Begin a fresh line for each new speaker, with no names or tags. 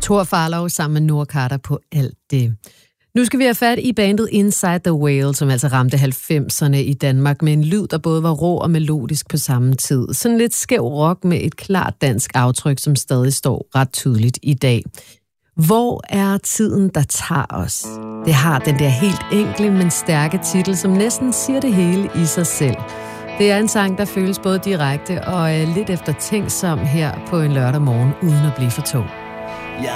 Thor Farlov sammen med Noah Carter på alt det. Nu skal vi have fat i bandet Inside the Whale, som altså ramte 90'erne i Danmark med en lyd, der både var rå og melodisk på samme tid. Sådan lidt skæv rock med et klart dansk aftryk, som stadig står ret tydeligt i dag. Hvor er tiden, der tager os? Det har den der helt enkle, men stærke titel, som næsten siger det hele i sig selv. Det er en sang, der føles både direkte og lidt eftertænksom her på en lørdag morgen, uden at blive for tung.